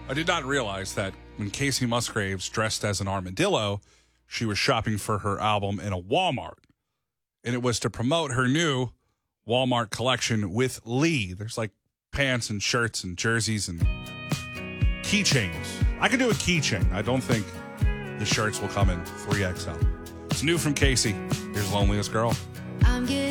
I did not realize that when Casey Musgraves dressed as an armadillo, she was shopping for her album in a Walmart. And it was to promote her new Walmart collection with Lee. There's like pants and shirts and jerseys and keychains. I could do a keychain. I don't think the shirts will come in 3XL. It's new from Casey. Here's Loneliest Girl.